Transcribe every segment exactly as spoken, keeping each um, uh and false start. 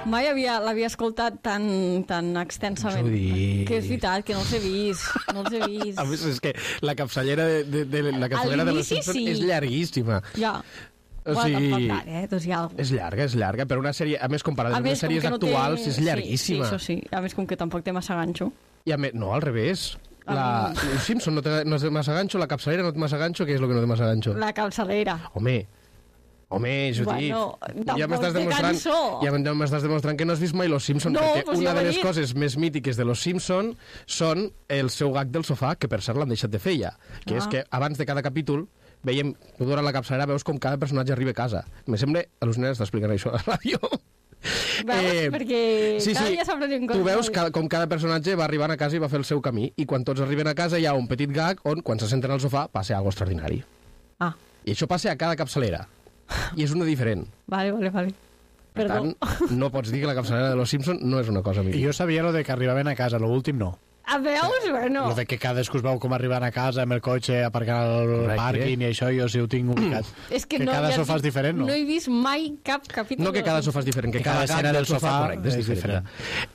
Mai havia, l'havia escoltat tan, tan extensament. Que és veritat, que no els he vist. No els he vist. A més, és que la capçallera de, de, de, la capçallera de los Simpsons sí. és llarguíssima. Ja. O sigui, bueno, tant, eh? doncs hi ha és llarga, és llarga, però una sèrie, a més, comparada amb les sèries no actuals, té... és llarguíssima. Sí, sí, això sí. A més, com que tampoc té massa ganxo. I a més, no, al revés. La... mi... El Simpson no té, no té massa ganxo, la capçalera no té massa ganxo, què és el que no té massa ganxo? La capçalera. Home, home, Judit, bueno, ja m'estàs demostrant, ja m'estàs demostrant que no has vist mai Los Simpson, no, perquè pues una de les dit. coses més mítiques de Los Simpson són el seu gag del sofà, que per cert l'han deixat de fer ja, que ah. és que abans de cada capítol veiem, tu durant la capçalera veus com cada personatge arriba a casa. Me sembla al·lucinant estar explicant això a la ràdio. Veus? Eh, perquè sí, cada sí. dia s'aprenen coses. Tu veus que, com cada personatge va arribant a casa i va fer el seu camí, i quan tots arriben a casa hi ha un petit gag on, quan se senten al sofà, passa alguna extraordinari. Ah. I això passa a cada capçalera. I és una diferent. Vale, vale, vale. Per Perdó. tant, no pots dir que la capçalera de Los Simpson no és una cosa mítica. I jo sabia lo de que arribaven a casa, lo últim no. A veus? Bueno. Lo de que cadascú es veu com arriben a casa amb el cotxe, aparcant al Correcte. pàrquing i això, jo sí ho tinc ubicat. És que, que no, cada ja sofà és diferent, no? No he vist mai cap capítol. No que cada sofà és diferent, que, que cada, cada escena del sofà, correcte, és és diferent. diferent.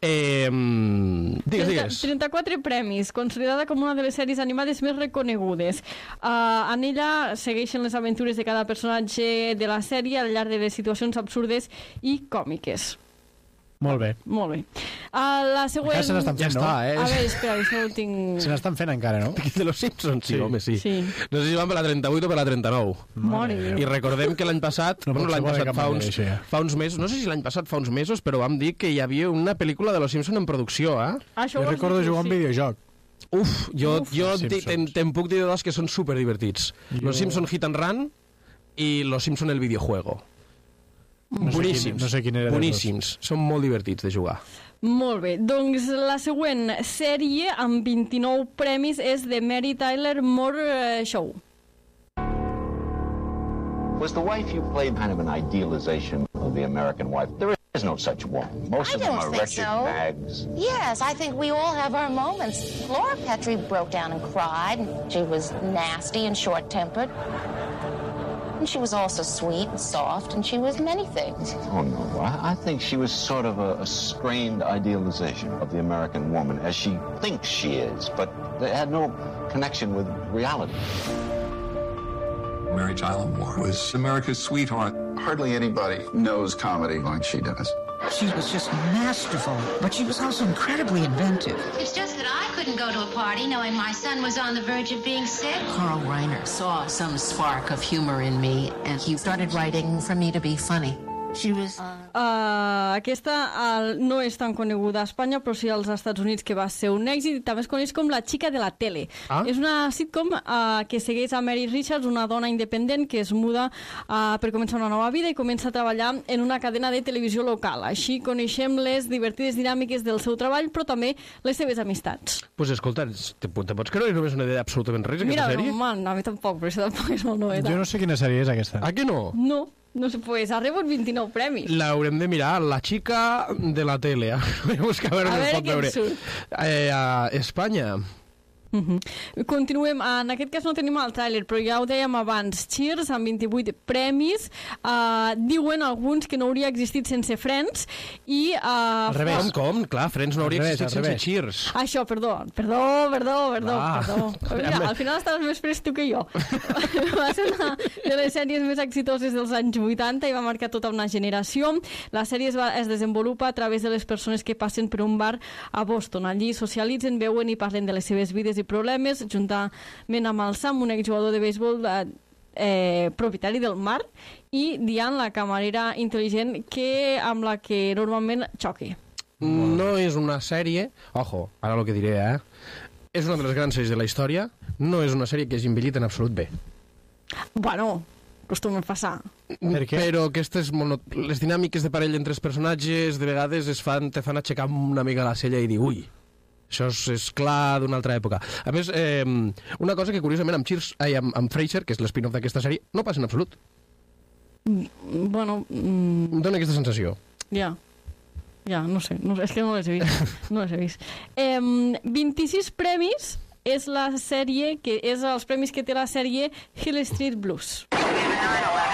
Eh, digues, digues. trenta-quatre premis, considerada com una de les sèries animades més reconegudes. Uh, en ella segueixen les aventures de cada personatge de la sèrie al llarg de les situacions absurdes i còmiques. Molt bé. Molt bé. Uh, la següent... Encara se n'estan fent, ja no? està, eh? A veure, espera, això ho tinc... Se n'estan fent encara, no? De Los Simpsons, sí, Sí. home, sí. Sí. No sé si van per la trenta-vuit o per la trenta-nou. Mare de Déu. I recordem que l'any passat, No bueno, pot ser l'any bo de passat cap fa manera, uns, això, ja. fa uns mesos, no sé si l'any passat fa uns mesos, però vam dir que hi havia una pel·lícula de Los Simpsons en producció, eh? Això Jo ho has recordo dit tu, jugar a un sí. videojoc. Uf, jo, Uf. jo Los te- Simpsons. te'n te puc dir dos que són superdivertits. Jo- Los Simpson Hit and Run i Los Simpson el videojuego. No sé Boníssims. quin- no sé quin era dels Boníssims. Són molt divertits de jugar. Molt bé, doncs la següent sèrie amb vint-i-nou premis és The Mary Tyler Moore eh, Show. Was the wife you played kind of an idealization of the American wife? There is no such woman. Most I of them don't are think wretched so. bags. Yes, I think we all have our moments. Laura Petrie broke down and cried. She was nasty and short-tempered. And she was also sweet and soft, and she was many things. Oh, no. I, I think she was sort of a, a strained idealization of the American woman, as she thinks she is, but they had no connection with reality. Mary Tyler Moore was America's sweetheart. Hardly anybody knows comedy like she does. She was just masterful, but she was also incredibly inventive. It's just that I couldn't go to a party knowing my son was on the verge of being sick. Carl Reiner saw some spark of humor in me, and he started writing for me to be funny. She was... Uh, aquesta uh, no és tan coneguda a Espanya, però sí als Estats Units, que va ser un èxit, i també es coneix com La xica de la tele. Ah? És una sitcom uh, que segueix a Mary Richards, una dona independent que es muda uh, per començar una nova vida i comença a treballar en una cadena de televisió local. Així coneixem les divertides dinàmiques del seu treball, però també les seves amistats. Doncs pues escolta, te, te pots creure només una idea absolutament res, Mira, aquesta sèrie? no, man, a mi tampoc, però això tampoc és molt novetat. Jo no sé quina sèrie és aquesta. Ah, que no? No, no sé, pues ha rebut vint-i-nou premis. L'haurem de mirar, La xica de la tele. Voy a buscar a veure A on es veure pot què veure. en surt. Eh, a Espanya. Uh-huh. Continuem, en aquest cas no tenim el tràiler, però ja ho dèiem abans, Cheers amb vint-i-vuit premis, uh, diuen alguns que no hauria existit sense Friends i... Uh, Al revés. Com, com? Clar, Friends no hauria Al revés, existit al sense revés. Cheers. Això, perdó, perdó, perdó, perdó, Ah. perdó. Mira, al final estaves més prest tu que jo. Va ser una de les sèries més exitoses dels anys vuitanta i va marcar tota una generació. La sèrie es, va, es desenvolupa a través de les persones que passen per un bar a Boston. Allí socialitzen, veuen i parlen de les seves vides i problemes, juntament amb el Sam, un exjugador de béisbol eh, eh, propietari del mar, i Diane, la camarera intel·ligent que, amb la que normalment xoqui. No és una sèrie, ojo, ara el que diré, eh? És una de les grans sèries de la història, no és una sèrie que hagi envellit en absolut bé. Bueno, acostuma a passar. Per què? Però aquestes mono... les dinàmiques de parella entre els personatges de vegades es fan, te fan aixecar una mica la cella i dir, ui, això és, és clar d'una altra època. A més, eh, una cosa que curiosament amb Cheers, ai, amb, amb Frasier, que és l'espin-off d'aquesta sèrie, no passa en absolut. Bueno, mm, Em dóna aquesta sensació. ja. Ja, no sé, no, és que no les he vist. No les he vist. Eh, vint-i-sis premis és la sèrie, que és els premis que té la sèrie Hill Street Blues. nine eleven